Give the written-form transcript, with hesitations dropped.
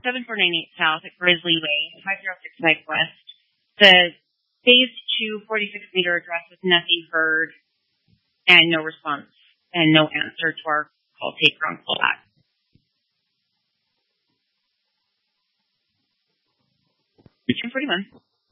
7498 South at Grizzly Way, 506 West. The phase 2 46-meter address with nothing heard and no response and no answer to our call taker on callback. Pretty much.